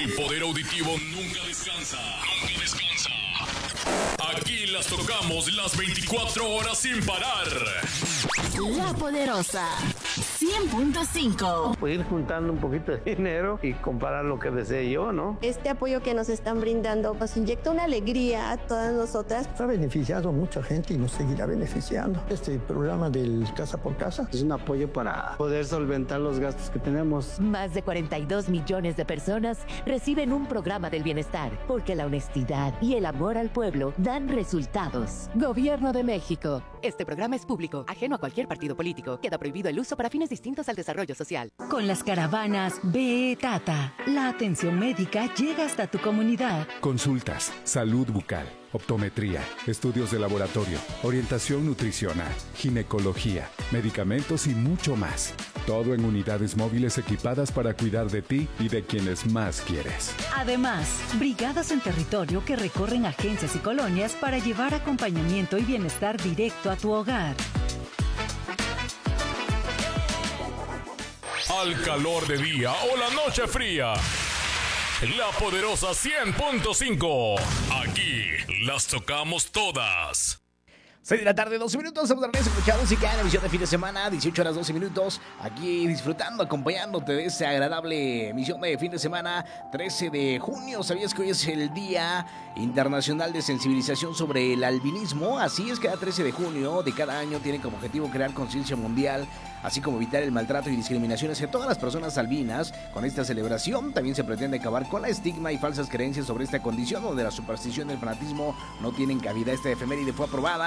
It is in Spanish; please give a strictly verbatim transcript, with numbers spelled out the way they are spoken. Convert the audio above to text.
El poder auditivo nunca descansa. Nunca descansa. Aquí las tocamos las veinticuatro horas sin parar. La Poderosa cien punto cinco. Pues ir juntando un poquito de dinero y comprar lo que desee yo, ¿no? Este apoyo que nos están brindando nos inyecta una alegría a todas nosotras. Ha beneficiado a mucha gente y nos seguirá beneficiando. Este programa del Casa por Casa es un apoyo para poder solventar los gastos que tenemos. Más de cuarenta y dos millones de personas reciben un programa del bienestar, porque la honestidad y el amor al pueblo dan resultados. Gobierno de México. Este programa es público, ajeno a cualquier partido político. Queda prohibido el uso para fines distintos al desarrollo social. Con las caravanas B E Tata, la atención médica llega hasta tu comunidad. Consultas, salud bucal, optometría, estudios de laboratorio, orientación nutricional, ginecología, medicamentos y mucho más. Todo en unidades móviles equipadas para cuidar de ti y de quienes más quieres. Además, brigadas en territorio que recorren agencias y colonias para llevar acompañamiento y bienestar directo a tu hogar. Al calor de día o la noche fría. La Poderosa cien punto cinco. Aquí las tocamos todas. seis de la tarde, doce minutos, estamos de regreso escuchando música en la emisión de fin de semana, dieciocho horas, doce minutos, aquí disfrutando, acompañándote de esta agradable emisión de fin de semana, trece de junio. ¿Sabías que hoy es el Día Internacional de Sensibilización sobre el Albinismo? Así es, cada trece de junio de cada año tiene como objetivo crear conciencia mundial, así como evitar el maltrato y discriminación hacia todas las personas albinas. Con esta celebración también se pretende acabar con la estigma y falsas creencias sobre esta condición, donde la superstición y el fanatismo no tienen cabida. Esta efeméride fue aprobada